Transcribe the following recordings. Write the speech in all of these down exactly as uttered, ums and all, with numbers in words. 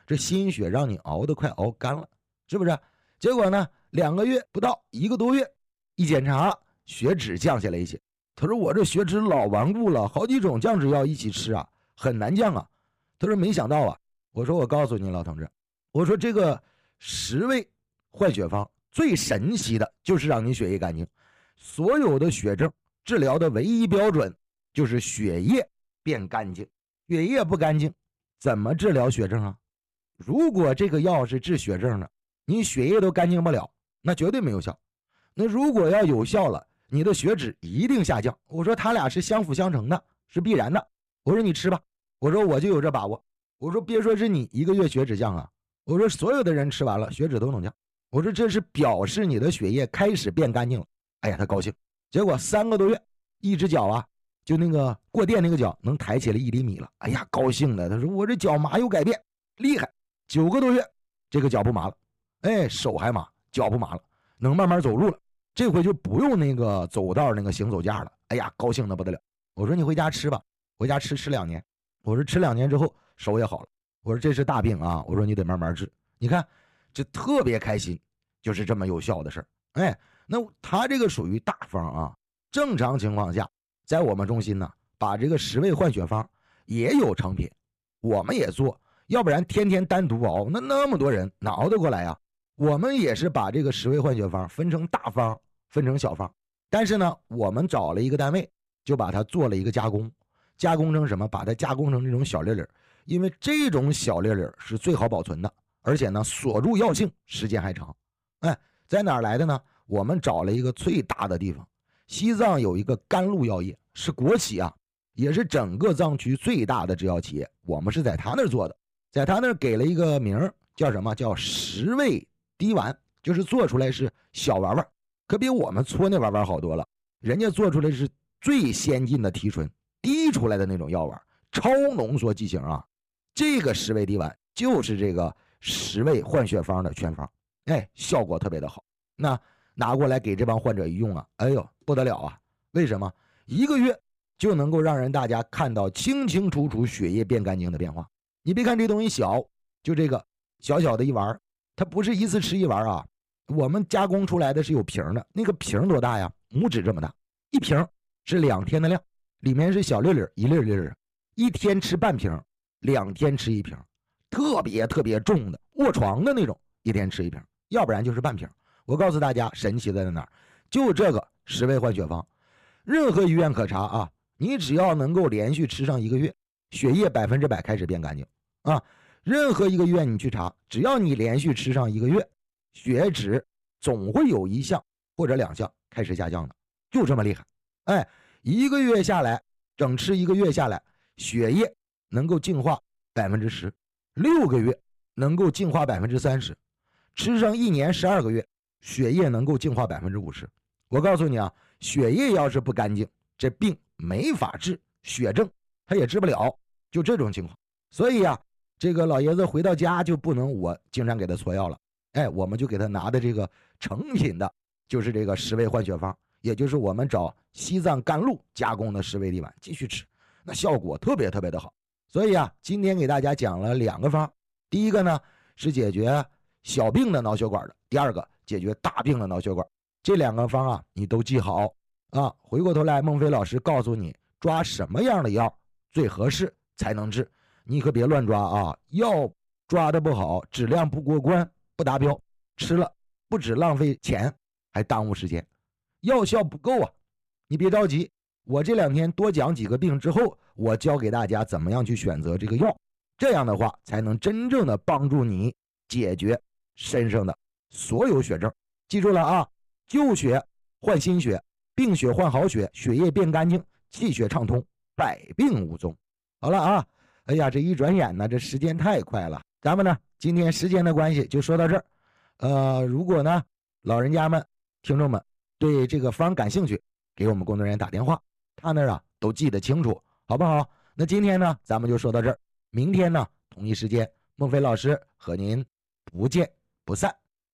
这心血让你熬得快熬干了，是不是？结果呢，两个月不到，一个多月，一检查血脂降下来一些。他说我这血脂老顽固了，好几种降脂药一起吃啊，很难降啊。他说没想到啊，我说我告诉你老同志，我说这个十味换血方最神奇的就是让你血液干净，所有的血症治疗的唯一标准就是血液变干净，血液不干净怎么治疗血症啊？如果这个药是治血症的，你血液都干净不了，那绝对没有效。那如果要有效了，你的血脂一定下降。我说他俩是相辅相成的，是必然的。我说你吃吧，我说我就有这把握。我说别说是你一个月血脂降啊，我说所有的人吃完了血脂都能降。我说这是表示你的血液开始变干净了。哎呀，他高兴。结果三个多月，一只脚啊，就那个过电那个脚能抬起来一厘米了。哎呀，高兴的，他说我这脚麻有改变，厉害。九个多月，这个脚不麻了，哎，手还麻，脚不麻了，能慢慢走路了。这回就不用那个走道那个行走架了。哎呀，高兴的不得了。我说你回家吃吧，回家吃吃两年。我说吃两年之后手也好了。我说这是大病啊，我说你得慢慢治。你看这特别开心，就是这么有效的事儿。哎，那他这个属于大方啊。正常情况下，在我们中心呢，把这个十味换血方也有成品，我们也做，要不然天天单独熬，那那么多人哪熬得过来呀？我们也是把这个十味换血方分成大方，分成小方，但是呢，我们找了一个单位，就把它做了一个加工，加工成什么？把它加工成这种小粒粒，因为这种小粒粒是最好保存的，而且呢，锁住药性时间还长。哎，在哪儿来的呢？我们找了一个最大的地方，西藏有一个甘露药业，是国企啊，也是整个藏区最大的制药企业，我们是在他那儿做的，在他那儿给了一个名叫什么？叫十味滴丸，就是做出来是小丸丸，可比我们搓那丸丸好多了。人家做出来是最先进的提纯滴出来的那种药丸，超浓缩剂型啊。这个十味滴丸就是这个十味换血方的全方，哎，效果特别的好。那拿过来给这帮患者一用啊，哎呦不得了啊！为什么？一个月就能够让人大家看到清清楚楚血液变干净的变化。你别看这东西小，就这个小小的一丸，它不是一次吃一丸啊，我们加工出来的是有瓶的，那个瓶多大呀？拇指这么大，一瓶是两天的量，里面是小粒粒，一粒粒，一天吃半瓶，两天吃一瓶，特别特别重的卧床的那种，一天吃一瓶，要不然就是半瓶。我告诉大家神奇在哪儿，就这个十味换血方，任何医院可查啊，你只要能够连续吃上一个月，血液百分之百开始变干净啊。任何一个医院你去查，只要你连续吃上一个月，血脂总会有一项或者两项开始下降的，就这么厉害。哎，一个月下来，整吃一个月下来，血液能够净化百分之十，六个月能够净化百分之三十，吃上一年十二个月，血液能够净化百分之五十。我告诉你啊，血液要是不干净，这病没法治，血症他也治不了，就这种情况。所以啊，这个老爷子回到家就不能我经常给他搓药了，哎，我们就给他拿的这个成品的，就是这个十味换血方，也就是我们找西藏甘露加工的十味滴丸继续吃，那效果特别特别的好。所以啊，今天给大家讲了两个方，第一个呢是解决小病的脑血管的，第二个解决大病的脑血管。这两个方啊，你都记好啊。回过头来，孟非老师告诉你抓什么样的药最合适才能治，你可别乱抓啊！药抓的不好，质量不过关，不达标，吃了不止浪费钱，还耽误时间，药效不够啊！你别着急，我这两天多讲几个病之后，我教给大家怎么样去选择这个药，这样的话才能真正的帮助你解决身上的所有血症。记住了啊，旧血换新血，病血换好血，血液变干净，气血畅通，百病无踪。好了啊，哎呀，这一转眼呢，这时间太快了，咱们呢今天时间的关系就说到这儿。呃，如果呢老人家们、听众们对这个方感兴趣，给我们工作人员打电话，他那儿啊都记得清楚，好不好？那今天呢咱们就说到这儿，明天呢同一时间，孟非老师和您不见不散。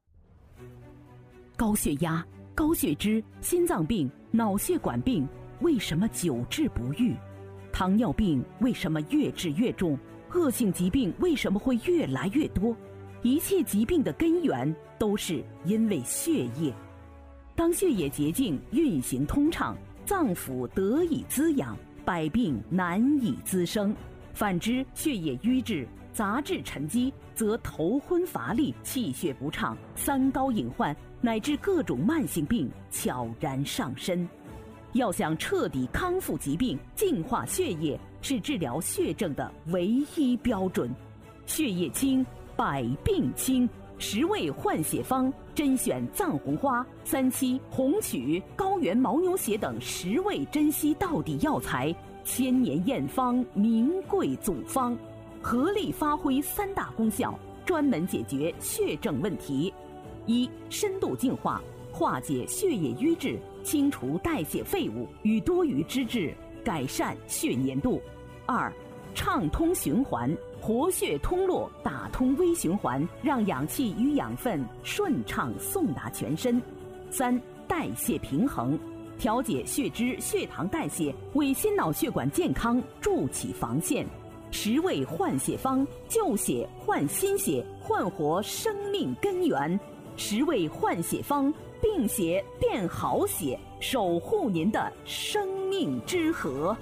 高血压、高血脂、心脏病、脑血管病为什么久治不愈？糖尿病为什么越治越重？ 恶性疾病为什么会越来越多？一切疾病的根源都是因为血液。当血液洁净、运行通畅，脏腑得以滋养，百病难以滋生。反之，血液瘀滞、杂质沉积，则头昏乏力、气血不畅、三高隐患乃至各种慢性病悄然上身。要想彻底康复疾病、净化血液，是治疗血症的唯一标准。血液清，百病清。十味换血方甄选藏红花、三七、红曲、高原牦牛血等十味珍稀到底药材，千年验方，名贵祖方，合力发挥三大功效，专门解决血症问题：一、深度净化，化解血液瘀滞，清除代谢废物与多余脂质，改善血粘度；二、畅通循环，活血通络，打通微循环，让氧气与养分顺畅送达全身；三、代谢平衡，调节血脂、血糖代谢，为心脑血管健康筑起防线。十味换血方，旧血换新血，焕活生命根源。十味换血方，病血变好血，守护您的生命之河。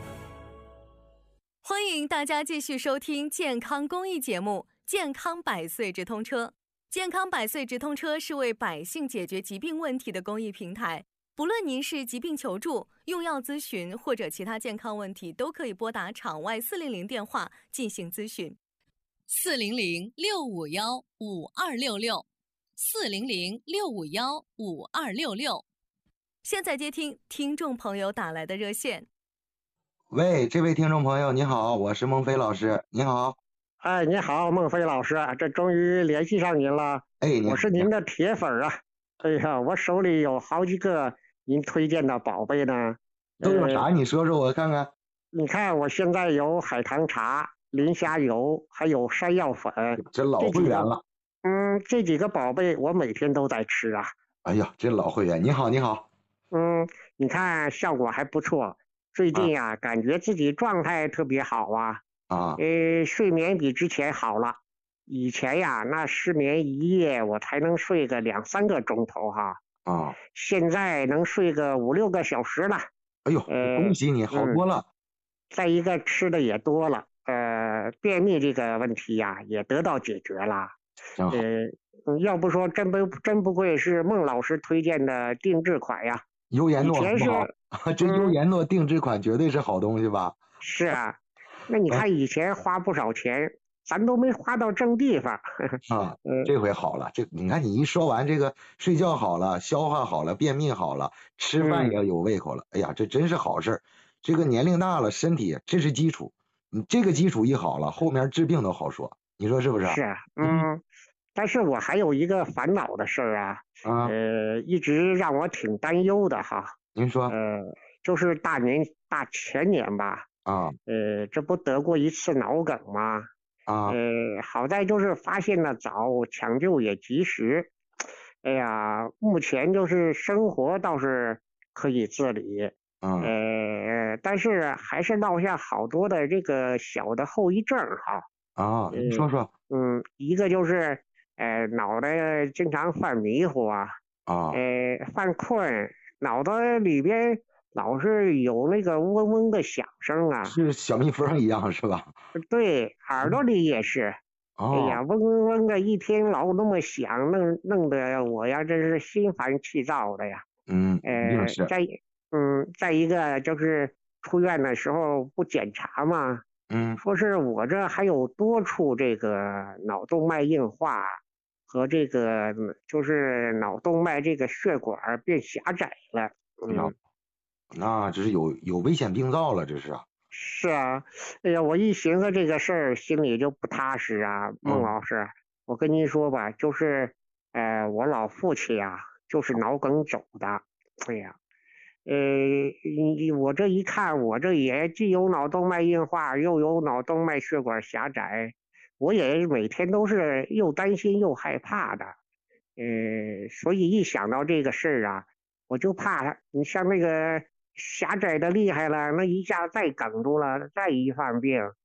欢迎大家继续收听健康公益节目《健康百岁直通车》。健康百岁直通车是为百姓解决疾病问题的公益平台，不论您是疾病求助、用药咨询或者其他健康问题，都可以拨打场外四零零电话进行咨询。四零零六五幺五二六六，四零零六五幺五二六六。现在接听听众朋友打来的热线。 喂，这位听众朋友你好，我是孟飞老师，你好。 哎，你好，孟飞老师，这终于联系上您了。 哎， 我是您的铁粉啊。哎呀，我手里有好几个您推荐的宝贝呢。 都有啥？呃、你说说我看看。 你看，我现在有海棠茶、磷虾油，还有山药粉。 这老会员了。 嗯，这几个宝贝我每天都在吃啊。 哎呀，这老会员，你好，你好。 嗯，你看效果还不错。最近呀、啊，感觉自己状态特别好啊。 啊。 呃，睡眠比之前好了。以前呀，那失眠一夜我才能睡个两三个钟头哈。 啊。 现在能睡个五六个小时了。 哎呦，呃、恭喜你，好多了、嗯。 再一个吃的也多了，呃，便秘这个问题呀也得到解决了。呃，要不说真不真不愧是孟老师推荐的定制款呀。 优颜诺好不好？这优颜诺定制款绝对是好东西吧？ 嗯、是啊，那你看以前花不少钱，咱都没花到正地方啊。这回好了，这你看你一说完这个，睡觉好了，消化好了，便秘好了，吃饭也有胃口了。嗯、哎呀，这真是好事。这个年龄大了，身体这是基础，你这个基础一好了，后面治病都好说。你说是不是？ 是啊，嗯。但是我还有一个烦恼的事儿啊， 啊， 呃，一直让我挺担忧的哈。 您说？ 呃，就是大年大前年吧， 啊， 呃，这不得过一次脑梗吗？ 啊， 呃，好在就是发现的早，抢救也及时。哎呀，目前就是生活倒是可以自理， 嗯， 呃，但是还是落下好多的这个小的后遗症哈。 啊，你说说。 嗯，一个就是。呃，脑袋经常犯迷糊啊， 啊， 呃，犯困，脑袋里边老是有那个嗡嗡的响声啊， 是小蜜蜂一样是吧？ 对，耳朵里也是， 哦、 哎呀，嗡嗡嗡的，一天老那么响，弄弄得我呀，真是心烦气躁的呀。 嗯， 呃，再嗯，再一个就是出院的时候不检查嘛， 嗯， 说是我这还有多处这个脑动脉硬化。和这个就是脑动脉这个血管变狭窄了， 嗯，那这是有有危险病灶了，这是啊。 是啊，哎呀，我一寻思这个事儿，心里就不踏实啊。孟老师，嗯、我跟您说吧，就是呃，我老父亲啊，就是脑梗走的。哎呀，呃，你我这一看，我这也既有脑动脉硬化，又有脑动脉血管狭窄。我也每天都是又担心又害怕的，呃，所以一想到这个事儿啊，我就怕你像那个狭窄的厉害了，那一下再梗住了，再一犯病，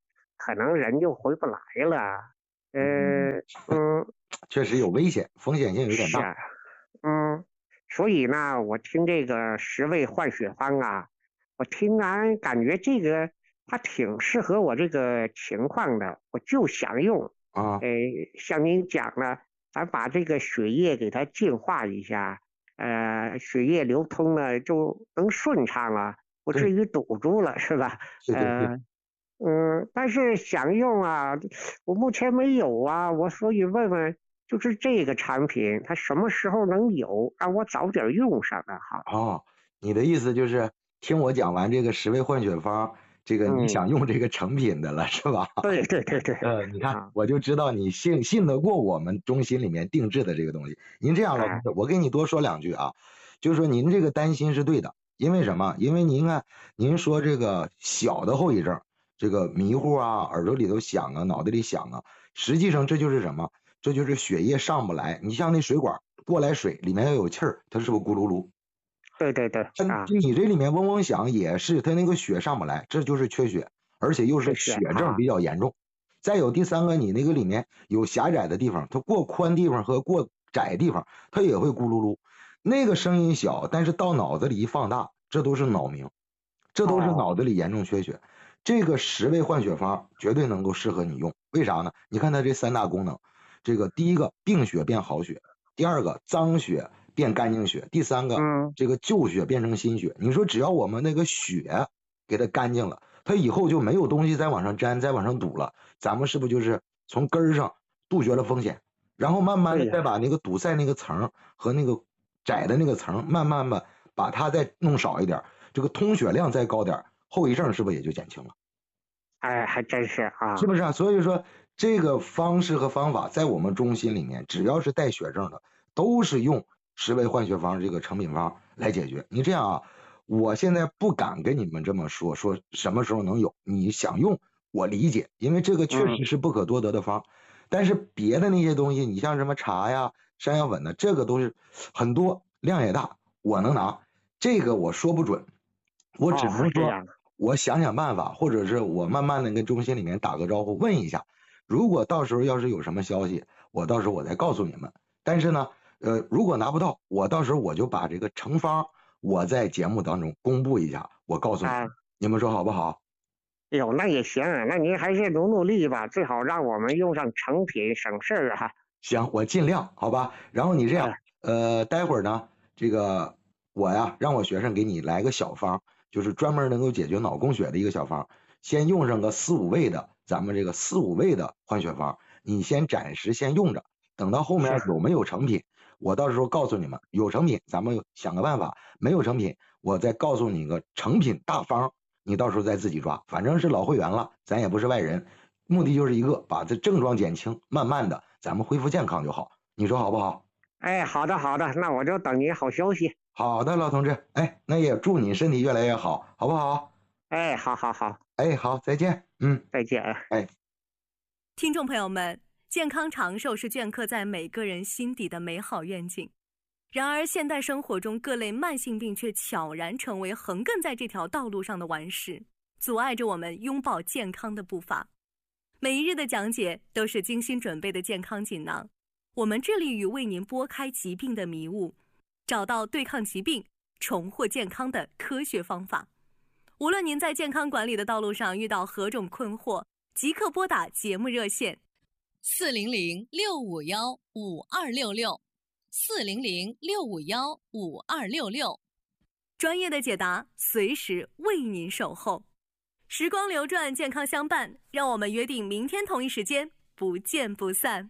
可能人就回不来了。呃嗯， 确实有危险，风险性有点大。 是，嗯，所以呢，我听这个十味换血方啊，我听完感觉这个它挺适合我这个情况的，我就想用。 啊， 呃，像您讲的，咱把这个血液给它净化一下，呃，血液流通呢就能顺畅了，不至于堵住了，是吧？ 对对对。 呃，嗯，但是想用啊，我目前没有啊，我所以问问，就是这个产品它什么时候能有，让我早点用上呢？哈。 哦，你的意思就是听我讲完这个十味换血方，这个你想用这个成品的了，嗯、是吧？ 对对对对。 呃，你看，啊、我就知道你信信得过我们中心里面定制的这个东西。您这样老同志，我给你多说两句啊，就是说您这个担心是对的，因为什么？因为您看，您说这个小的后遗症，这个迷糊啊，耳朵里头响啊，脑袋里响啊，实际上这就是什么？这就是血液上不来。你像那水管过来水，里面要有气儿，它是不是咕噜噜？ 对对对， 啊，你这里面嗡嗡响也是，它那个血上不来，这就是缺血，而且又是血症比较严重。再有第三个，你那个里面有狭窄的地方，它过宽地方和过窄地方，它也会咕噜噜，那个声音小，但是到脑子里一放大，这都是脑鸣，这都是脑子里严重缺血。这个十味换血方绝对能够适合你用，为啥呢？你看它这三大功能，这个第一个病血变好血，第二个脏血变干净血，第三个，嗯，这个旧血变成新血。你说只要我们那个血给它干净了，它以后就没有东西再往上粘，再往上堵了，咱们是不是就是从根儿上杜绝了风险？然后慢慢的再把那个堵塞那个层和那个窄的那个层，慢慢的把它再弄少一点，这个通血量再高点，后遗症是不是也就减轻了？ 哎，还真是啊， 是不是啊？所以说这个方式和方法在我们中心里面，只要是带血症的，都是用十味换血方这个成品方来解决。你这样啊，我现在不敢跟你们这么说，说什么时候能有，你想用我理解，因为这个确实是不可多得的方。嗯、但是别的那些东西，你像什么茶呀、山药粉的，这个都是很多，量也大，我能拿，这个我说不准，我只能说。哦，我想想办法，或者是我慢慢的跟中心里面打个招呼，问一下，如果到时候要是有什么消息，我到时候我再告诉你们。但是呢，呃，如果拿不到，我到时候我就把这个成方我在节目当中公布一下，我告诉你们，啊、你们说好不好？ 哟，那也行啊，那您还是努努力吧，最好让我们用上成品，省事儿啊。 行，我尽量，好吧。然后你这样，啊、呃，待会儿呢，这个我呀，让我学生给你来个小方。就是专门能够解决脑供血的一个小方，先用上个四五味的，咱们这个四五味的换血方，你先暂时先用着，等到后面有没有成品，我到时候告诉你们，有成品咱们想个办法，没有成品我再告诉你个成品大方，你到时候再自己抓，反正是老会员了，咱也不是外人，目的就是一个把这症状减轻，慢慢的咱们恢复健康就好，你说好不好？ 哎，好的好的，那我就等您好消息。 好的，老同志，哎，那也祝你身体越来越好，好不好？ 哎，好好好， 哎，好，再见，嗯， 再见， 哎。 听众朋友们，健康长寿是镌刻在每个人心底的美好愿景。然而，现代生活中各类慢性病却悄然成为横亘在这条道路上的顽石，阻碍着我们拥抱健康的步伐。每一日的讲解都是精心准备的健康锦囊，我们致力于为您拨开疾病的迷雾，找到对抗疾病、重获健康的科学方法。无论您在健康管理的道路上遇到何种困惑，即刻拨打节目热线四零零六五幺五二六六四零零六五幺五二六六，专业的解答随时为您守候。时光流转，健康相伴，让我们约定明天同一时间不见不散。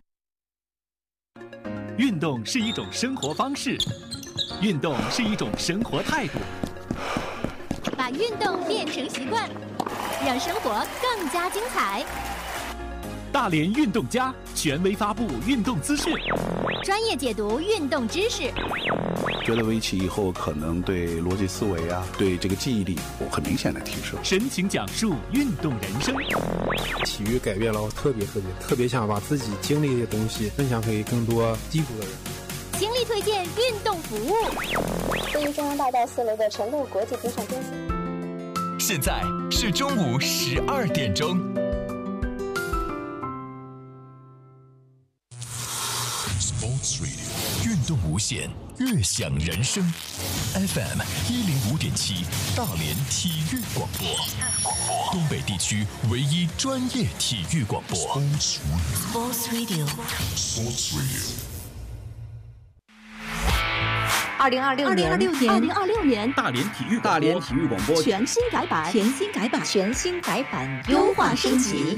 运动是一种生活方式，运动是一种生活态度。 把运动变成习惯，让生活更加精彩。 大连运动家权威发布运动资讯， 专业解读运动知识。 学了围棋以后，可能对逻辑思维啊，对这个记忆力有很明显的提升。 深情讲述运动人生， 体育改变了我特别特别特别想把自己经历的东西分享给更多低谷的人。 倾力推荐运动服务。 位于中央大道四楼的晨露国际体产中心。 现在是中午十二点钟。 Sports Radio 运动无限，悦享人生。F M 一零五点七，大连体育广播，东北地区唯一专业体育广播。Sports Radio。Sports Radio。 二零二六年，二零二六年， 二零二六年， 大连体育大连体育广播全新改版， 全新改版，全新改版，优化升级。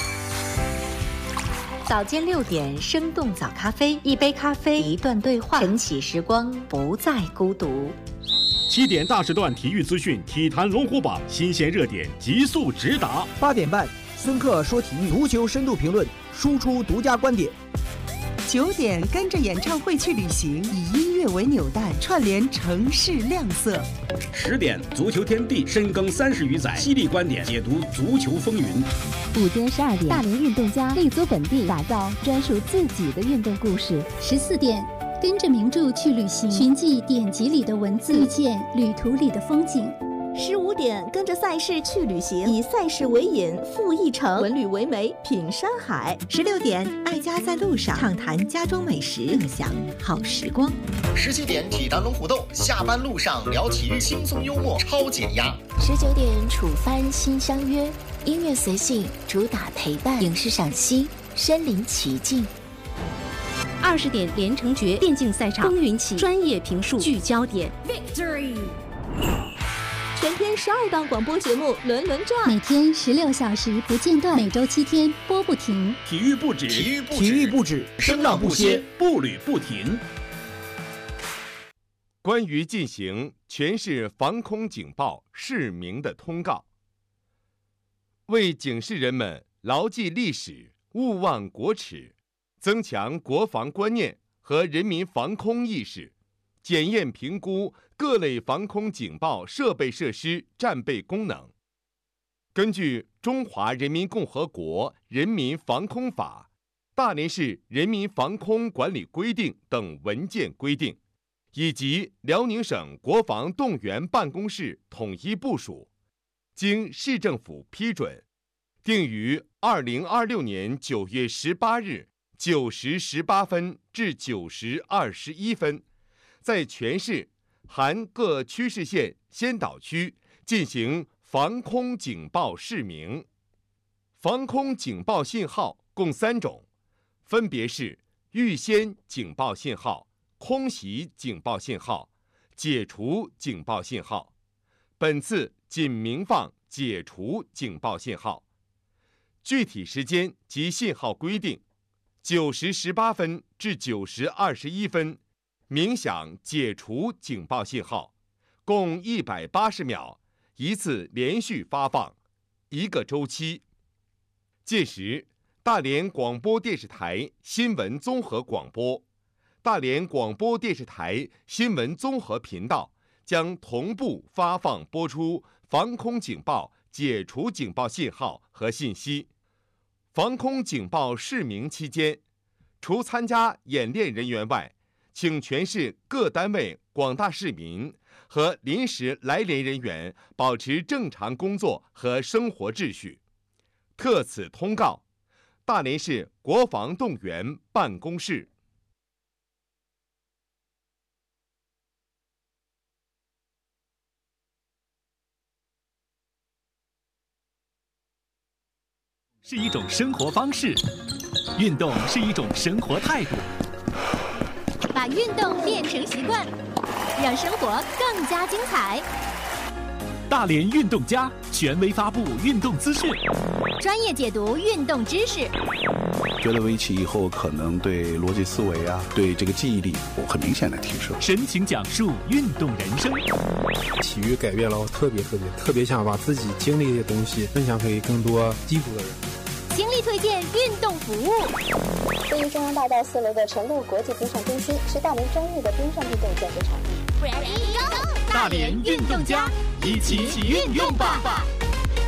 早间六点，生动早咖啡，一杯咖啡，一段对话，晨起时光，不再孤独。 七点大时段体育资讯，体坛龙虎榜新鲜热点急速直达。 八点半，孙克说体育，足球深度评论，输出独家观点。 九点，跟着演唱会去旅行，以音乐为纽带，串联城市亮色。 十点，足球天地深耕三十余载，犀利观点解读足球风云。 午间十二点，大连运动家立足本地，打造专属自己的运动故事。 十四点，跟着名著去旅行，寻迹典籍里的文字，遇见旅途里的风景。 十五点，跟着赛事去旅行，以赛事为引，赴一城，文旅为媒，品山海。 十六点，爱家在路上，畅谈家中美食，共享好时光。 十七点，体坛龙虎斗，下班路上聊体育，轻松幽默，超减压。 十九点，楚帆心相约，音乐随性，主打陪伴，影视赏析，身临其境。 二十点，连城诀电竞赛场，风云起，专业评述，聚焦点 ，Victory。 全天十二档广播节目轮轮转， 每天十六小时不间断，每周七天播不停。 体育不止， 体育不止， 体育不止， 声浪不歇，步履不停。 关于进行全市防空警报市民的通告，为警示人们牢记历史，勿忘国耻，增强国防观念和人民防空意识，检验评估各类防空警报设备设施战备功能。根据《中华人民共和国人民防空法》、大连市人民防空管理规定等文件规定，以及辽宁省国防动员办公室统一部署，经市政府批准，定于二零二六年九月十八日九时十八分至九时二十一分，在全市含各区市县先导区进行防空警报示明。防空警报信号共三种，分别是预先警报信号、空袭警报信号、解除警报信号。本次仅鸣放解除警报信号。具体时间及信号规定：九时十八分至九时二十一分鸣响解除警报信号，共一百八十秒，一次连续发放，一个周期。届时，大连广播电视台新闻综合广播、大连广播电视台新闻综合频道将同步发放播出防空警报解除警报信号和信息。防空警报示明期间，除参加演练人员外，请全市各单位广大市民和临时来连人员保持正常工作和生活秩序。特此通告，大连市国防动员办公室。 是一种生活方式，运动是一种生活态度。 把运动变成习惯，让生活更加精彩。 大连运动家权威发布运动资讯， 专业解读运动知识。 学了围棋以后，可能对逻辑思维啊，对这个记忆力有很明显的提升。 深情讲述运动人生， 体育改变了我特别特别特别想把自己经历的东西分享给更多基础的人。 倾力推荐运动服务。 位于中央大道四楼的晨露国际冰上中心是大连专业的冰上运动建设场地。 Ready go！ 大连运动家，一起运用吧！